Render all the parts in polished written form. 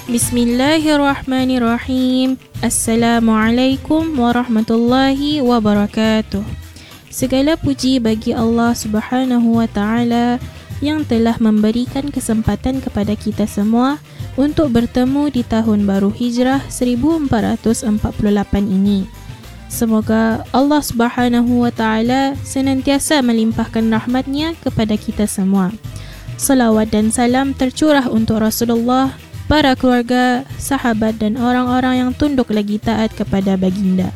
Bismillahirrahmanirrahim. Assalamualaikum warahmatullahi wabarakatuh. Segala puji bagi Allah Subhanahu wa taala yang telah memberikan kesempatan kepada kita semua untuk bertemu di tahun baru Hijrah 1448 ini. Semoga Allah Subhanahu wa taala senantiasa melimpahkan rahmat-Nya kepada kita semua. Salawat dan salam tercurah untuk Rasulullah, para keluarga, sahabat dan orang-orang yang tunduk lagi taat kepada baginda.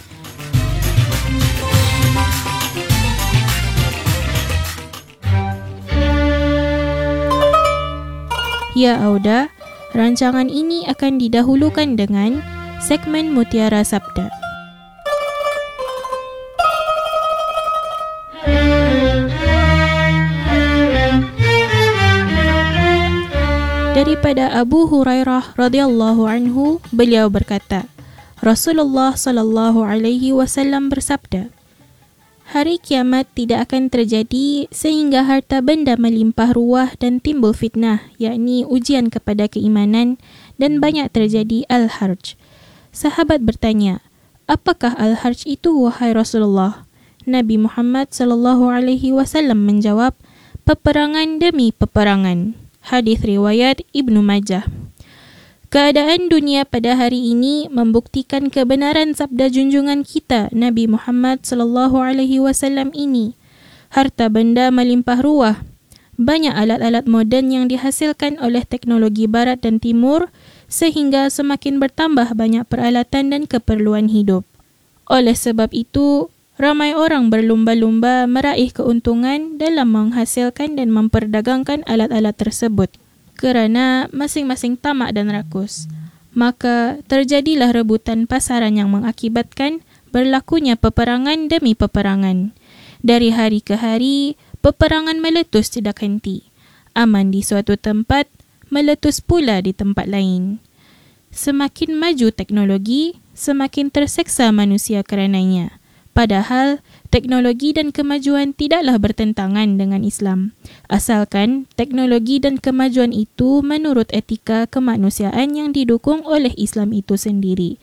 Ya Auda, rancangan ini akan didahulukan dengan segmen Mutiara Sabda. Daripada Abu Hurairah radhiyallahu anhu, beliau berkata, Rasulullah sallallahu alaihi wasallam bersabda, hari kiamat tidak akan terjadi sehingga harta benda melimpah ruah dan timbul fitnah, yakni ujian kepada keimanan, dan banyak terjadi al-harj. Sahabat bertanya, apakah al-harj itu wahai Rasulullah? Nabi Muhammad sallallahu alaihi wasallam menjawab, peperangan demi peperangan. Hadis riwayat Ibnu Majah. Keadaan dunia pada hari ini membuktikan kebenaran sabda junjungan kita Nabi Muhammad sallallahu alaihi wasallam ini. Harta benda melimpah ruah. Banyak alat-alat moden yang dihasilkan oleh teknologi barat dan timur sehingga semakin bertambah banyak peralatan dan keperluan hidup. Oleh sebab itu, ramai orang berlumba-lumba meraih keuntungan dalam menghasilkan dan memperdagangkan alat-alat tersebut. Kerana masing-masing tamak dan rakus, maka terjadilah rebutan pasaran yang mengakibatkan berlakunya peperangan demi peperangan. Dari hari ke hari, peperangan meletus tidak henti. Aman di suatu tempat, meletus pula di tempat lain. Semakin maju teknologi, semakin terseksa manusia kerananya. Padahal, teknologi dan kemajuan tidaklah bertentangan dengan Islam, asalkan teknologi dan kemajuan itu menurut etika kemanusiaan yang didukung oleh Islam itu sendiri.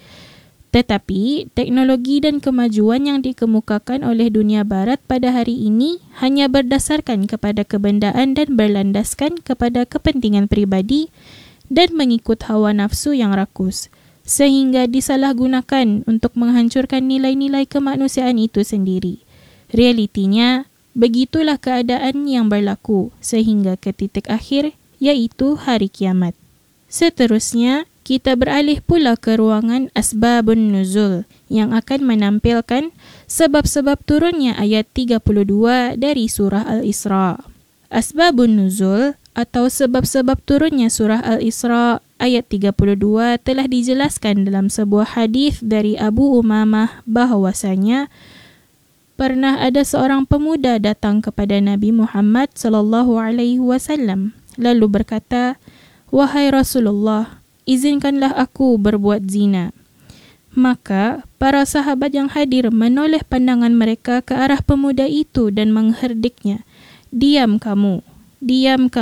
Tetapi, teknologi dan kemajuan yang dikemukakan oleh dunia barat pada hari ini hanya berdasarkan kepada kebendaan dan berlandaskan kepada kepentingan peribadi dan mengikut hawa nafsu yang rakus, sehingga disalahgunakan untuk menghancurkan nilai-nilai kemanusiaan itu sendiri. Realitinya, begitulah keadaan yang berlaku sehingga ke titik akhir, iaitu hari kiamat. Seterusnya, kita beralih pula ke ruangan Asbabun Nuzul yang akan menampilkan sebab-sebab turunnya ayat 32 dari surah Al-Isra. Asbabun Nuzul atau sebab-sebab turunnya surah Al-Isra ayat 32 telah dijelaskan dalam sebuah hadis dari Abu Umamah bahawasanya pernah ada seorang pemuda datang kepada Nabi Muhammad sallallahu alaihi wasallam lalu berkata, "Wahai Rasulullah, izinkanlah aku berbuat zina." Maka para sahabat yang hadir menoleh pandangan mereka ke arah pemuda itu dan mengherdiknya, "Diam kamu, diam kamu."